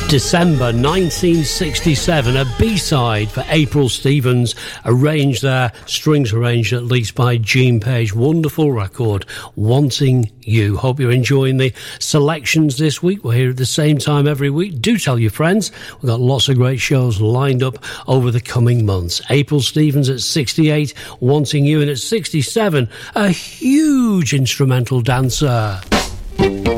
December 1967, a B-side for April Stevens, arranged there, strings arranged at least by Gene Page. Wonderful record, Wanting You. Hope you're enjoying the selections this week. We're here at the same time every week. Do tell your friends. We've got lots of great shows lined up over the coming months. April Stevens at 68, Wanting You, and at 67, a huge instrumental dancer.